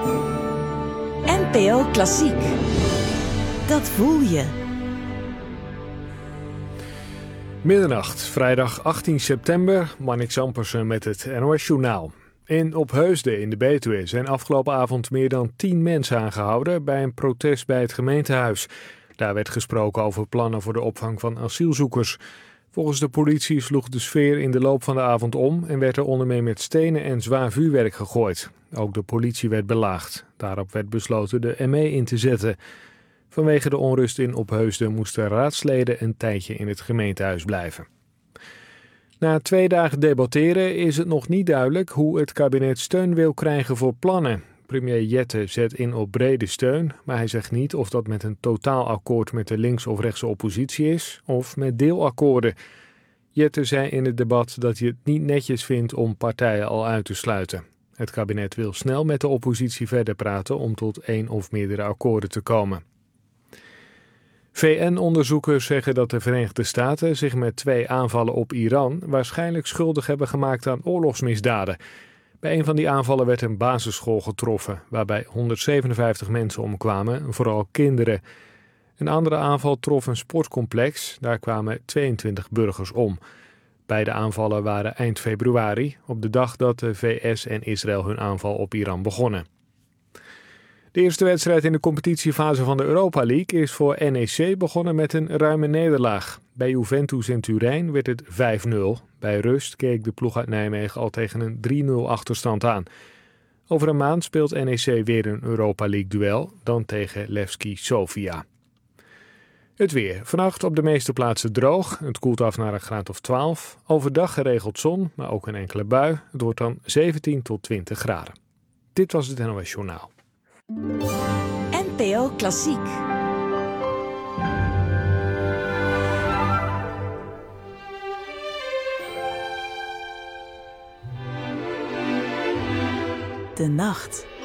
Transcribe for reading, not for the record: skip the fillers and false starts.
NPO Klassiek. Dat voel je. Middernacht, vrijdag 18 september, Marnix Ampersen met het NOS Journaal. In Opheusden in de Betuwe zijn afgelopen avond meer dan 10 mensen aangehouden bij een protest bij het gemeentehuis. Daar werd gesproken over plannen voor de opvang van asielzoekers. Volgens de politie sloeg de sfeer in de loop van de avond om en werd er onder meer met stenen en zwaar vuurwerk gegooid. Ook de politie werd belaagd. Daarop werd besloten de ME in te zetten. Vanwege de onrust in Opheusden moesten raadsleden een tijdje in het gemeentehuis blijven. Na 2 dagen debatteren is het nog niet duidelijk hoe het kabinet steun wil krijgen voor plannen. Premier Jette zet in op brede steun, maar hij zegt niet of dat met een totaalakkoord met de links- of rechtse oppositie is of met deelakkoorden. Jette zei in het debat dat hij het niet netjes vindt om partijen al uit te sluiten. Het kabinet wil snel met de oppositie verder praten om tot 1 of meerdere akkoorden te komen. VN-onderzoekers zeggen dat de Verenigde Staten zich met 2 aanvallen op Iran waarschijnlijk schuldig hebben gemaakt aan oorlogsmisdaden. Bij een van die aanvallen werd een basisschool getroffen, waarbij 157 mensen omkwamen, vooral kinderen. Een andere aanval trof een sportcomplex, daar kwamen 22 burgers om. Beide aanvallen waren eind februari, op de dag dat de VS en Israël hun aanval op Iran begonnen. De eerste wedstrijd in de competitiefase van de Europa League is voor NEC begonnen met een ruime nederlaag. Bij Juventus in Turijn werd het 5-0. Bij rust keek de ploeg uit Nijmegen al tegen een 3-0 achterstand aan. Over een maand speelt NEC weer een Europa League duel, dan tegen Levski Sofia. Het weer. Vannacht op de meeste plaatsen droog. Het koelt af naar een graad of 12. Overdag geregeld zon, maar ook een enkele bui. Het wordt dan 17 tot 20 graden. Dit was het NOS Journaal. NPO Klassiek. De nacht.